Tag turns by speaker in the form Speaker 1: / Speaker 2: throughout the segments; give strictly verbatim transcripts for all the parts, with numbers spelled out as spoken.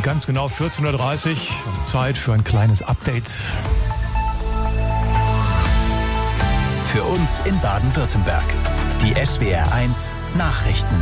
Speaker 1: ganz genau vierzehn Uhr dreißig. Zeit für ein kleines Update.
Speaker 2: Für uns in Baden-Württemberg. Die S W R eins Nachrichten.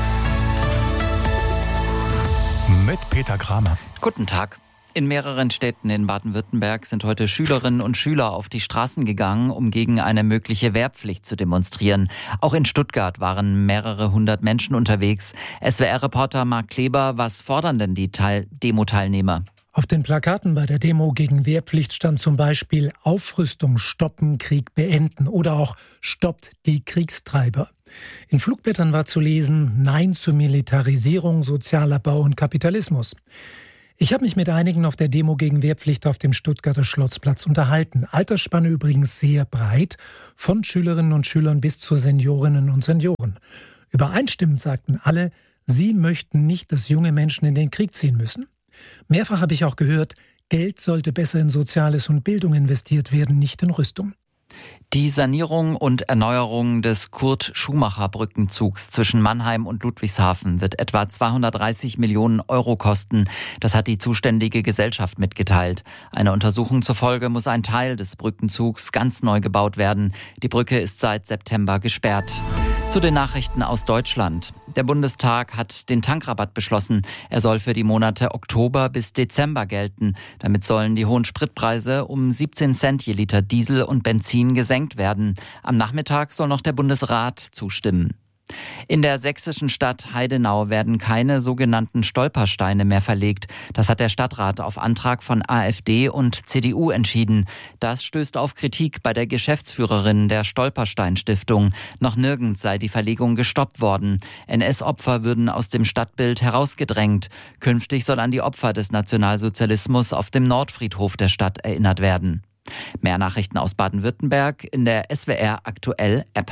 Speaker 1: Mit Peter Kramer.
Speaker 3: Guten Tag. In mehreren Städten in Baden-Württemberg sind heute Schülerinnen und Schüler auf die Straßen gegangen, um gegen eine mögliche Wehrpflicht zu demonstrieren. Auch in Stuttgart waren mehrere hundert Menschen unterwegs. S W R-Reporter Marc Kleber, was fordern denn die Teil- Demo-Teilnehmer?
Speaker 4: Auf den Plakaten bei der Demo gegen Wehrpflicht stand zum Beispiel Aufrüstung stoppen, Krieg beenden oder auch Stoppt die Kriegstreiber. In Flugblättern war zu lesen Nein zur Militarisierung, Sozialabbau und Kapitalismus. Ich habe mich mit einigen auf der Demo gegen Wehrpflicht auf dem Stuttgarter Schlossplatz unterhalten. Altersspanne übrigens sehr breit, von Schülerinnen und Schülern bis zu Seniorinnen und Senioren. Übereinstimmend sagten alle, sie möchten nicht, dass junge Menschen in den Krieg ziehen müssen. Mehrfach habe ich auch gehört, Geld sollte besser in Soziales und Bildung investiert werden, nicht in Rüstung.
Speaker 3: Die Sanierung und Erneuerung des Kurt-Schumacher-Brückenzugs zwischen Mannheim und Ludwigshafen wird etwa zweihundertdreißig Millionen Euro kosten. Das hat die zuständige Gesellschaft mitgeteilt. Einer Untersuchung zufolge muss ein Teil des Brückenzugs ganz neu gebaut werden. Die Brücke ist seit September gesperrt. Zu den Nachrichten aus Deutschland. Der Bundestag hat den Tankrabatt beschlossen. Er soll für die Monate Oktober bis Dezember gelten. Damit sollen die hohen Spritpreise um siebzehn Cent je Liter Diesel und Benzin gesenkt werden. Am Nachmittag soll noch der Bundesrat zustimmen. In der sächsischen Stadt Heidenau werden keine sogenannten Stolpersteine mehr verlegt. Das hat der Stadtrat auf Antrag von AfD und C D U entschieden. Das stößt auf Kritik bei der Geschäftsführerin der Stolperstein-Stiftung. Noch nirgends sei die Verlegung gestoppt worden. N S-Opfer würden aus dem Stadtbild herausgedrängt. Künftig soll an die Opfer des Nationalsozialismus auf dem Nordfriedhof der Stadt erinnert werden. Mehr Nachrichten aus Baden-Württemberg in der S W R Aktuell App.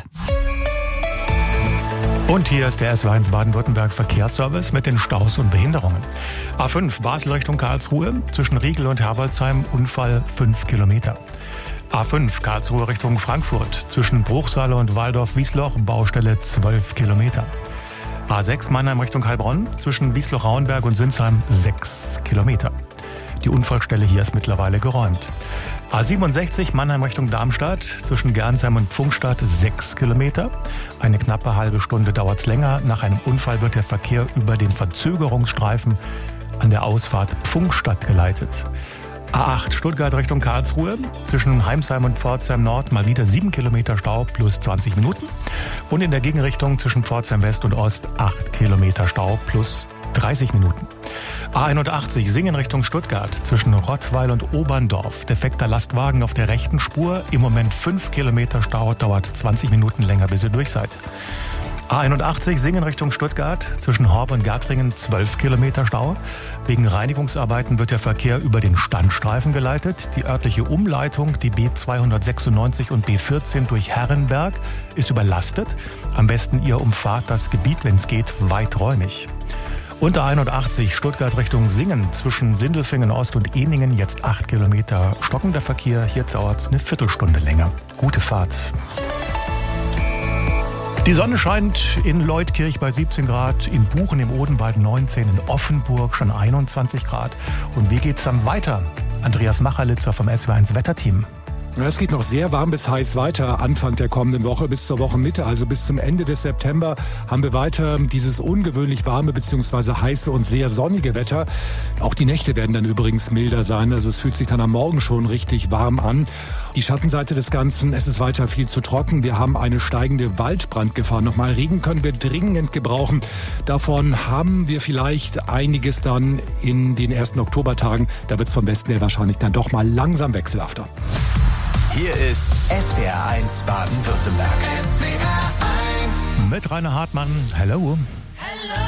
Speaker 1: Und hier ist der S W R eins Baden-Württemberg Verkehrsservice mit den Staus und Behinderungen. A fünf Basel Richtung Karlsruhe, zwischen Riegel und Herbolzheim, Unfall fünf Kilometer. A fünf Karlsruhe Richtung Frankfurt, zwischen Bruchsale und Waldorf-Wiesloch, Baustelle zwölf Kilometer. A sechs Mannheim Richtung Heilbronn, zwischen Wiesloch-Rauenberg und Sinsheim sechs Kilometer. Die Unfallstelle hier ist mittlerweile geräumt. A siebenundsechzig Mannheim Richtung Darmstadt, zwischen Gernsheim und Pfungstadt sechs Kilometer. Eine knappe halbe Stunde dauert es länger. Nach einem Unfall wird der Verkehr über den Verzögerungsstreifen an der Ausfahrt Pfungstadt geleitet. A acht Stuttgart Richtung Karlsruhe, zwischen Heimsheim und Pforzheim Nord mal wieder sieben Kilometer Stau plus zwanzig Minuten. Und in der Gegenrichtung zwischen Pforzheim West und Ost acht Kilometer Stau plus dreißig Minuten. A einundachtzig Singen Richtung Stuttgart, zwischen Rottweil und Oberndorf. Defekter Lastwagen auf der rechten Spur. Im Moment fünf Kilometer Stau, dauert zwanzig Minuten länger, bis ihr durch seid. A einundachtzig Singen Richtung Stuttgart, zwischen Horb und Gärtringen zwölf Kilometer Stau. Wegen Reinigungsarbeiten wird der Verkehr über den Standstreifen geleitet. Die örtliche Umleitung, die B zweihundertsechsundneunzig und B vierzehn durch Herrenberg, ist überlastet. Am besten ihr umfahrt das Gebiet, wenn es geht, weiträumig. Und A einundachtzig Stuttgart Richtung Singen, zwischen Sindelfingen Ost und Ehningen jetzt acht Kilometer stockender Verkehr. Hier dauert es eine Viertelstunde länger. Gute Fahrt. Die Sonne scheint in Leutkirch bei siebzehn Grad, in Buchen im Odenwald neunzehn, in Offenburg schon einundzwanzig Grad. Und wie geht's dann weiter? Andreas Macherlitzer vom S W R eins Wetterteam.
Speaker 5: Es geht noch sehr warm bis heiß weiter Anfang der kommenden Woche bis zur Wochenmitte, also bis zum Ende des September haben wir weiter dieses ungewöhnlich warme bzw. heiße und sehr sonnige Wetter. Auch die Nächte werden dann übrigens milder sein, also es fühlt sich dann am Morgen schon richtig warm an. Die Schattenseite des Ganzen, es ist weiter viel zu trocken. Wir haben eine steigende Waldbrandgefahr. Nochmal Regen können wir dringend gebrauchen. Davon haben wir vielleicht einiges dann in den ersten Oktobertagen. Da wird es vom Westen her wahrscheinlich dann doch mal langsam wechselhafter.
Speaker 2: Hier ist S W R eins Baden-Württemberg.
Speaker 1: Mit Rainer Hartmann. Hello.